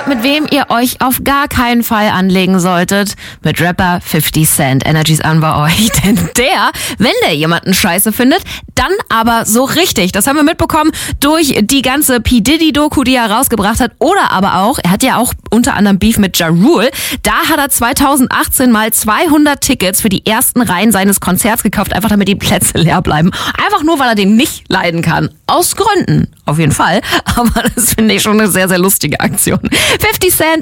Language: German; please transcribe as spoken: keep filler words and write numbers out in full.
mit wem ihr euch auf gar keinen Fall anlegen solltet? Mit Rapper fifty Cent. Energies an bei euch. Denn der, wenn der jemanden scheiße findet, dann aber so richtig. Das haben wir mitbekommen durch die ganze P. Diddy-Doku, die er rausgebracht hat. Oder aber auch, er hat ja auch unter anderem Beef mit Ja Rule. Da hat er zweitausendachtzehn mal zweihundert Tickets für die ersten Reihen seines Konzerts gekauft, einfach damit die Plätze leer bleiben. Einfach nur, weil er den nicht leiden kann. Aus Gründen, auf jeden Fall. Aber das finde ich schon eine sehr, sehr lustige Aktion. fifty Cent